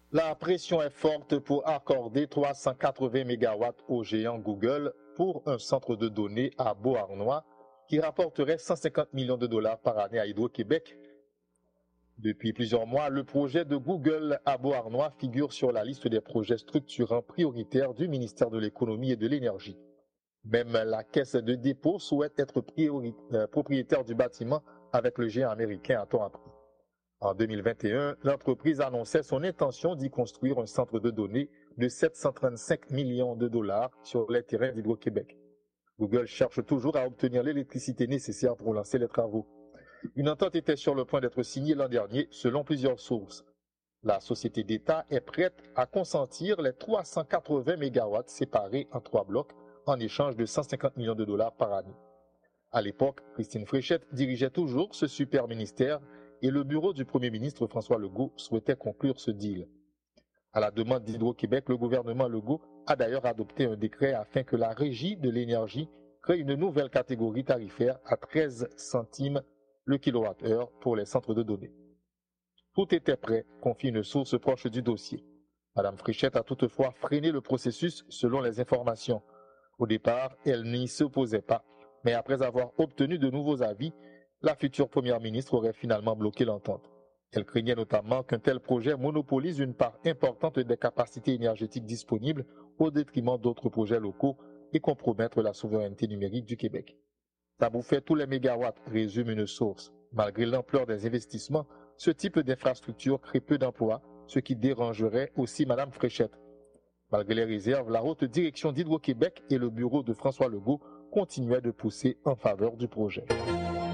La pression est forte pour accorder 380 MW au géant Google pour un centre de données à Beauharnois qui rapporterait 150 millions de dollars par année à Hydro-Québec. Depuis plusieurs mois, le projet de Google à Beauharnois figure sur la liste des projets structurants prioritaires du ministère de l'Économie et de l'Énergie. Même la Caisse de dépôt souhaite être propriétaire du bâtiment avec le géant américain, a-t-on appris. En 2021, l'entreprise annonçait son intention d'y construire un centre de données de 735 millions de dollars sur les terrains d'Hydro-Québec. Google cherche toujours à obtenir l'électricité nécessaire pour lancer les travaux. Une entente était sur le point d'être signée l'an dernier, selon plusieurs sources. La société d'État est prête à consentir les 380 MW séparés en 3 blocs en échange de 150 millions de dollars par année. À l'époque, Christine Fréchette dirigeait toujours ce super ministère et le bureau du Premier ministre François Legault souhaitait conclure ce deal. À la demande d'Hydro-Québec, le gouvernement Legault a d'ailleurs adopté un décret afin que la Régie de l'énergie crée une nouvelle catégorie tarifaire à 13 centimes le kilowattheure pour les centres de données. Tout était prêt, confie une source proche du dossier. Madame Fréchette a toutefois freiné le processus selon les informations. Au départ, elle n'y s'opposait pas, mais après avoir obtenu de nouveaux avis, la future première ministre aurait finalement bloqué l'entente. Elle craignait notamment qu'un tel projet monopolise une part importante des capacités énergétiques disponibles au détriment d'autres projets locaux et compromettre la souveraineté numérique du Québec. Ça bouffait tous les mégawatts, résume une source. Malgré l'ampleur des investissements, ce type d'infrastructure crée peu d'emplois, ce qui dérangerait aussi Mme Fréchette. Malgré les réserves, la haute direction d'Hydro-Québec et le bureau de François Legault continuaient de pousser en faveur du projet.